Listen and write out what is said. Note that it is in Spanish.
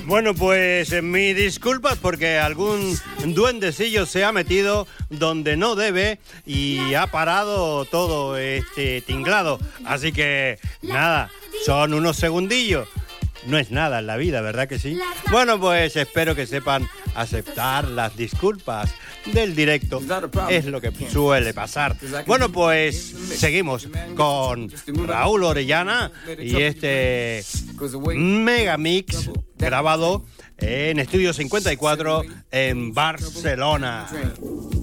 Bueno, pues mis disculpas porque algún duendecillo se ha metido donde no debe y ha parado todo este tinglado. Así que nada, son unos segundillos. No es nada en la vida, ¿verdad que sí? Bueno, pues espero que sepan aceptar las disculpas del directo. Es lo que suele pasar. Bueno, pues seguimos con Raúl Orellana y este megamix grabado en Estudio 54 en Barcelona.